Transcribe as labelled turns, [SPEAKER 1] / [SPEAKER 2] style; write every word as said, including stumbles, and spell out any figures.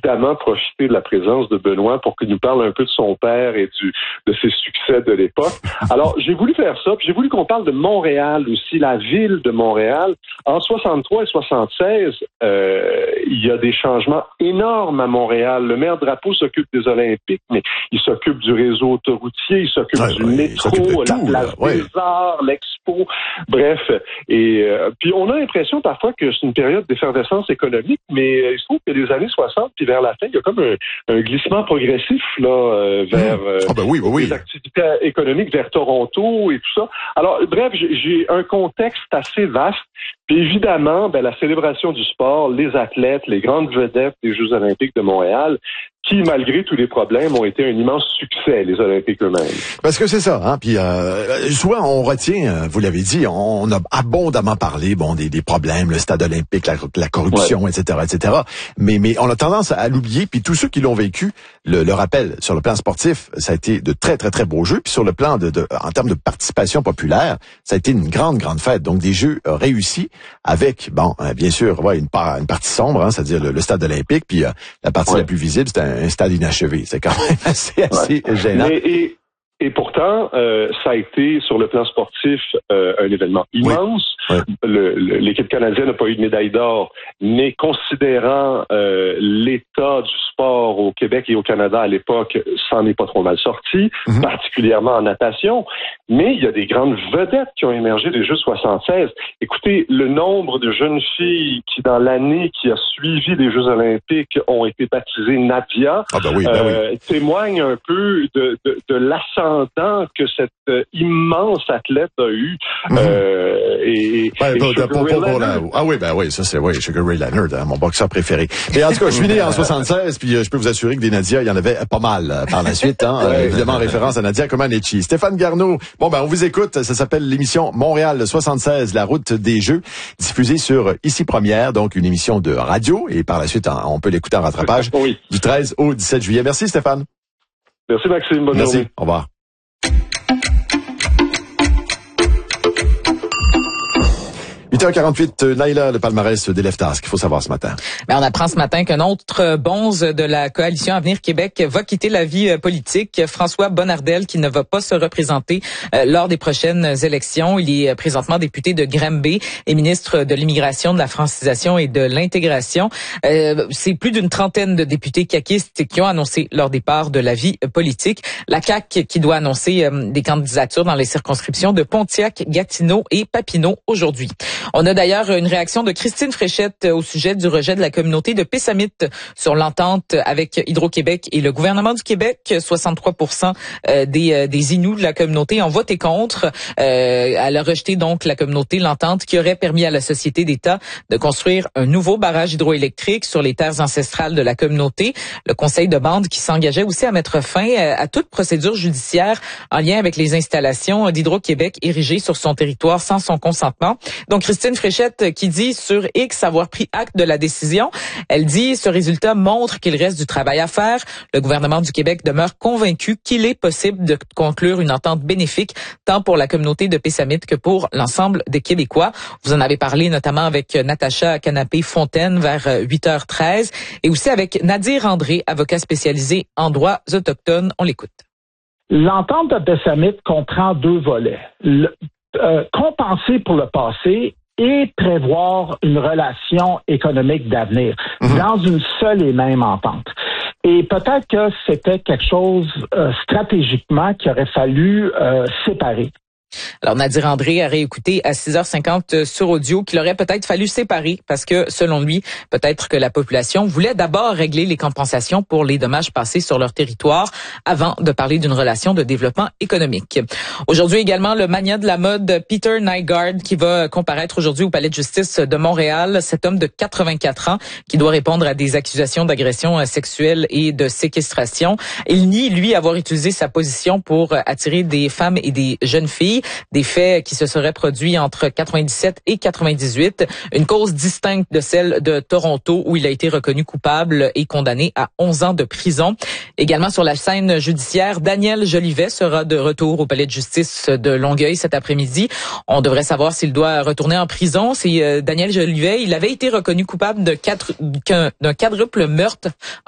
[SPEAKER 1] évidemment profiter de la présence de Benoît pour qu'il nous parle un peu de son père et du de ses succès de l'époque. Alors, j'ai voulu faire ça, puis j'ai voulu qu'on parle de Montréal aussi, la ville de Montréal. En soixante-trois et soixante-seize, euh, il y a des changements énormes à Montréal. Le maire Drapeau s'occupe des Olympiques, mais il s'occupe du réseau autoroutier, il s'occupe
[SPEAKER 2] ouais,
[SPEAKER 1] du
[SPEAKER 2] ouais,
[SPEAKER 1] métro,
[SPEAKER 2] la
[SPEAKER 1] tout, place
[SPEAKER 2] là, ouais.
[SPEAKER 1] des Arts, l'Expo, bref. Et euh, puis on a l'impression parfois que c'est une période d'effervescence économique, mais il se trouve que les années soixante, puis vers la fin, il y a comme un, un glissement progressif là euh, vers euh,
[SPEAKER 2] oh, ben oui, oui, oui.
[SPEAKER 1] les activités économiques, vers Toronto et tout ça. Alors, bref, j'ai un contexte assez vaste. Puis évidemment, ben, la célébration du sport, les athlètes, les grandes vedettes des Jeux olympiques de Montréal, qui, malgré tous les problèmes, ont été un immense succès, les Olympiques eux-mêmes.
[SPEAKER 2] Parce que c'est ça, hein. Puis euh, souvent on retient, vous l'avez dit, on a abondamment parlé, bon, des, des problèmes, le stade olympique, la, la corruption, ouais. et cetera, et cetera. Mais mais on a tendance à l'oublier. Puis tous ceux qui l'ont vécu le, le rappellent. Sur le plan sportif, ça a été de très très très beaux jeux. Puis sur le plan de, de en termes de participation populaire, ça a été une grande grande fête. Donc des jeux euh, réussis avec, bon, euh, bien sûr, ouais, une, part, une partie sombre, hein, c'est-à-dire le, le stade olympique. Puis euh, la partie ouais. la plus visible, c'était un, un stade inachevé. C'est quand même assez assez ouais. gênant.
[SPEAKER 1] Mais, et... Et pourtant, euh, ça a été, sur le plan sportif, euh, un événement immense. Oui. Oui. Le, le, l'équipe canadienne n'a pas eu de médaille d'or, mais considérant euh, l'état du sport au Québec et au Canada à l'époque, ça n'en est pas trop mal sorti, mm-hmm. particulièrement en natation. Mais il y a des grandes vedettes qui ont émergé des Jeux soixante-seize. Écoutez, le nombre de jeunes filles qui, dans l'année qui a suivi les Jeux olympiques, ont été baptisées Nadia,
[SPEAKER 2] ah ben oui, ben
[SPEAKER 1] euh,
[SPEAKER 2] oui.
[SPEAKER 1] témoigne un peu de, de, de l'ascendant que cette euh, immense athlète a eu.
[SPEAKER 2] Mm-hmm.
[SPEAKER 1] Euh, et,
[SPEAKER 2] ben,
[SPEAKER 1] et
[SPEAKER 2] pour,
[SPEAKER 1] Sugar
[SPEAKER 2] pour,
[SPEAKER 1] Ray
[SPEAKER 2] pour, pour la, ah oui, ben oui, ça c'est oui, Sugar Ray Leonard, hein, mon boxeur préféré. Mais en tout cas, je suis né en soixante-seize, puis euh, je peux vous assurer que des Nadia, il y en avait pas mal euh, par la suite. Hein, euh, évidemment, en référence à Nadia Comaneci. Stéphane Garneau, bon ben on vous écoute, ça s'appelle l'émission Montréal soixante-seize, la route des Jeux, diffusée sur Ici Première, donc une émission de radio, et par la suite, on peut l'écouter en rattrapage oui. du treize au dix-sept juillet. Merci Stéphane.
[SPEAKER 1] Merci Maxime, bonne
[SPEAKER 2] Merci.
[SPEAKER 1] journée.
[SPEAKER 2] Au revoir. huit heures quarante-huit, Naïla, le palmarès des Leftas, qu'il faut savoir ce matin.
[SPEAKER 3] Ben, on apprend ce matin qu'un autre bonze de la coalition Avenir Québec va quitter la vie politique. François Bonnardel, qui ne va pas se représenter euh, lors des prochaines élections. Il est présentement député de Granby et ministre de l'immigration, de la francisation et de l'intégration. Euh, c'est plus d'une trentaine de députés caquistes qui ont annoncé leur départ de la vie politique. La C A Q qui doit annoncer euh, des candidatures dans les circonscriptions de Pontiac, Gatineau et Papineau aujourd'hui. On a d'ailleurs une réaction de Christine Fréchette au sujet du rejet de la communauté de Pessamit sur l'entente avec Hydro-Québec et le gouvernement du Québec. soixante-trois pour cent des, des Inuits de la communauté ont voté contre. Euh, elle a rejeté donc la communauté l'entente qui aurait permis à la société d'État de construire un nouveau barrage hydroélectrique sur les terres ancestrales de la communauté. Le conseil de bande qui s'engageait aussi à mettre fin à toute procédure judiciaire en lien avec les installations d'Hydro-Québec érigées sur son territoire sans son consentement. Donc, Christine Fréchette qui dit sur X avoir pris acte de la décision. Elle dit ce résultat montre qu'il reste du travail à faire. Le gouvernement du Québec demeure convaincu qu'il est possible de conclure une entente bénéfique tant pour la communauté de Pessamit que pour l'ensemble des Québécois. Vous en avez parlé notamment avec Natacha Canapé-Fontaine vers huit heures treize et aussi avec Nadir André, avocat spécialisé en droits autochtones. On l'écoute.
[SPEAKER 4] L'entente de Pessamit comprend deux volets. Le, euh, compenser pour le passé et prévoir une relation économique d'avenir mmh. dans une seule et même entente. Et peut-être que c'était quelque chose euh, stratégiquement qu'il aurait fallu euh, séparer.
[SPEAKER 3] Alors, Nadir André a réécouté à six heures cinquante sur audio qu'il aurait peut-être fallu séparer parce que, selon lui, peut-être que la population voulait d'abord régler les compensations pour les dommages passés sur leur territoire avant de parler d'une relation de développement économique. Aujourd'hui également, le magnat de la mode Peter Nygard qui va comparaître aujourd'hui au Palais de justice de Montréal. Cet homme de quatre-vingt-quatre ans qui doit répondre à des accusations d'agression sexuelle et de séquestration. Il nie, lui, avoir utilisé sa position pour attirer des femmes et des jeunes filles. Des faits qui se seraient produits entre quatre-vingt-dix-sept et quatre-vingt-dix-huit. Une cause distincte de celle de Toronto où il a été reconnu coupable et condamné à onze ans de prison. Également sur la scène judiciaire, Daniel Jolivet sera de retour au Palais de justice de Longueuil cet après-midi. On devrait savoir s'il doit retourner en prison. C'est Daniel Jolivet. Il avait été reconnu coupable de quatre, d'un quadruple meurtre